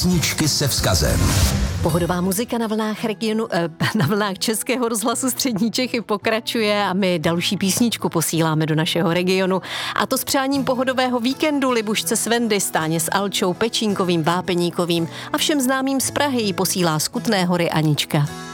Písničky se vzkazem. Pohodová muzika na vlnách regionu, na vlnách Českého rozhlasu Střední Čechy pokračuje a my další písničku posíláme do našeho regionu. A to s přáním pohodového víkendu Libušce s Wendy, Stáně s Alčou, Pečínkovým, Vápeníkovým a všem známým z Prahy jí posílá z Kutné Hory Anička.